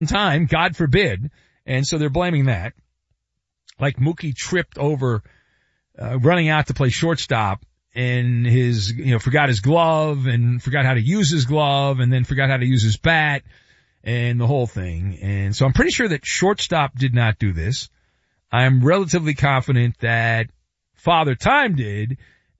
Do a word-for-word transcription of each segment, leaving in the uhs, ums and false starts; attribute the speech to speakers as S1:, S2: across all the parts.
S1: time, God forbid. And so they're blaming that. Like Mookie tripped over, uh, running out to play shortstop and his, you know, forgot his glove and forgot how to use his glove and then forgot how to use his bat and the whole thing. And so I'm pretty sure that shortstop did not do this. I'm relatively confident that Father Time did,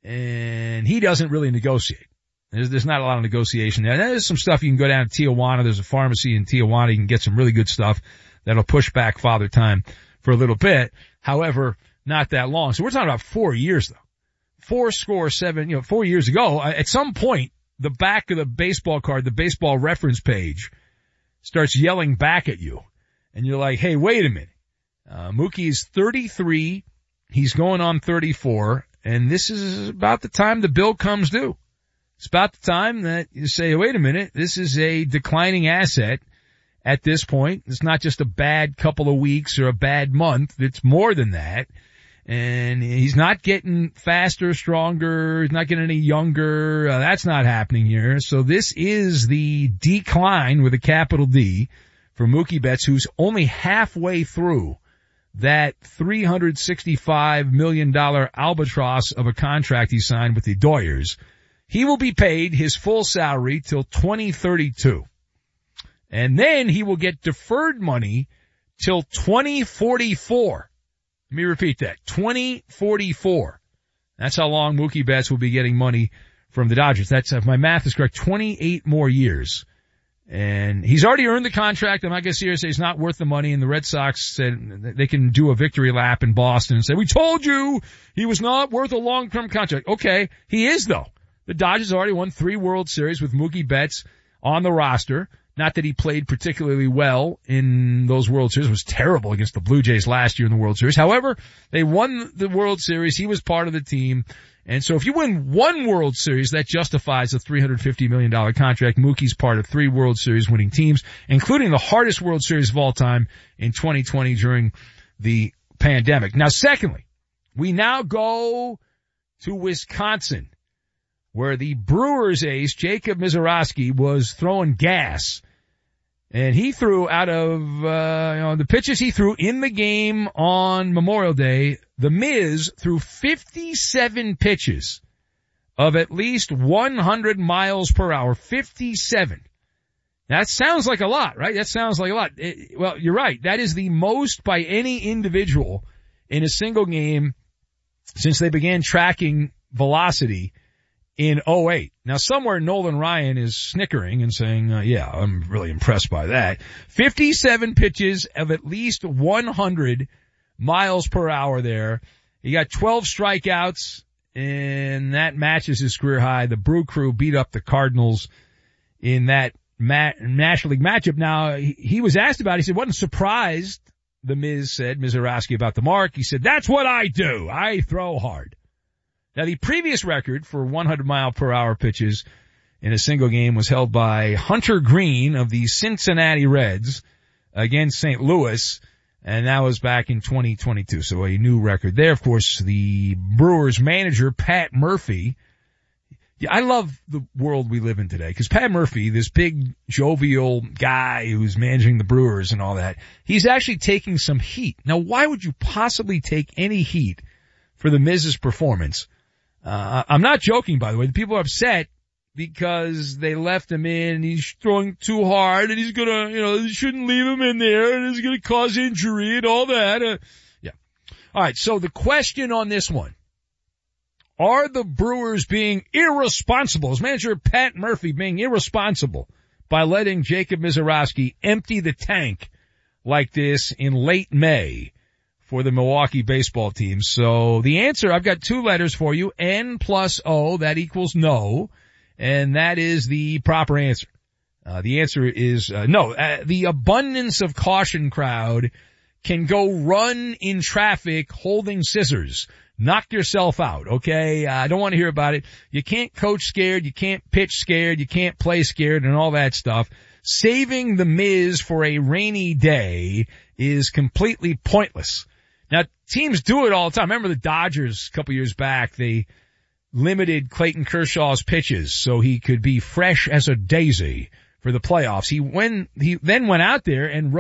S1: and he doesn't really negotiate. There's, there's not a lot of negotiation there. There's some stuff you can go down to Tijuana. There's a pharmacy in Tijuana. You can get some really good stuff that'll push back Father Time for a little bit. However, not that long. So we're talking about four years though. Four score seven, you know, four years ago, at some point, the back of the baseball card, the baseball reference page starts yelling back at you. And you're like, hey, wait a minute. Uh, Mookie is thirty-three. He's going on thirty-four. And this is about the time the bill comes due. It's about the time that you say, wait a minute, this is a declining asset at this point. It's not just a bad couple of weeks or a bad month. It's more than that. And he's not getting faster, stronger. He's not getting any younger. Uh, that's not happening here. So this is the decline with a capital D for Mookie Betts, who's only halfway through that three hundred sixty-five million dollars albatross of a contract he signed with the Doyers. He will be paid his full salary till twenty thirty-two. And then he will get deferred money till twenty forty-four. Let me repeat that. twenty forty-four. That's how long Mookie Betts will be getting money from the Dodgers. That's, if my math is correct, twenty-eight more years. And he's already earned the contract. I'm not going to sit here and say he's not worth the money. And the Red Sox said they can do a victory lap in Boston and say, we told you he was not worth a long-term contract. Okay, he is though. The Dodgers already won three World Series with Mookie Betts on the roster. Not that he played particularly well in those World Series. It was terrible against the Blue Jays last year in the World Series. However, they won the World Series. He was part of the team. And so if you win one World Series, that justifies a three hundred fifty million dollars contract. Mookie's part of three World Series winning teams, including the hardest World Series of all time in twenty twenty during the pandemic. Now, secondly, we now go to Wisconsin, where the Brewers ace, Jacob Misiorowski, was throwing gas. And he threw out of, uh, you know, the pitches he threw in the game on Memorial Day, the Miz threw fifty-seven pitches of at least one hundred miles per hour. fifty-seven. That sounds like a lot, right? That sounds like a lot. It, well, you're right. That is the most by any individual in a single game since they began tracking velocity in oh eight. Now, somewhere Nolan Ryan is snickering and saying, uh, yeah, I'm really impressed by that. fifty-seven pitches of at least one hundred miles per hour there. He got twelve strikeouts, and that matches his career high. The Brew Crew beat up the Cardinals in that ma- National League matchup. Now, he, he was asked about it. He said, wasn't surprised, the Miz said, Misiorowski, about the mark. He said, that's what I do. I throw hard. Now, the previous record for one hundred mile per hour pitches in a single game was held by Hunter Green of the Cincinnati Reds against Saint Louis, and that was back in twenty twenty-two. So a new record there. Of course, the Brewers manager, Pat Murphy. Yeah, I love the world we live in today because Pat Murphy, this big jovial guy who's managing the Brewers and all that, he's actually taking some heat. Now, why would you possibly take any heat for the Miz's performance? Uh, I'm not joking, by the way. The people are upset because they left him in and he's throwing too hard and he's gonna, you know, you shouldn't leave him in there and it's gonna cause injury and all that. Uh, yeah. Alright, so the question on this one. Are the Brewers being irresponsible? Is manager Pat Murphy being irresponsible by letting Jacob Misiorowski empty the tank like this in late May for the Milwaukee baseball team? So the answer, I've got two letters for you, N plus O, that equals no, and that is the proper answer. Uh, the answer is uh, no. Uh, the abundance of caution crowd can go run in traffic holding scissors. Knock yourself out, okay? Uh, I don't want to hear about it. You can't coach scared, you can't pitch scared, you can't play scared and all that stuff. Saving the Miz for a rainy day is completely pointless. Now, teams do it all the time. Remember the Dodgers a couple years back, they limited Clayton Kershaw's pitches so he could be fresh as a daisy for the playoffs. He when he then went out there and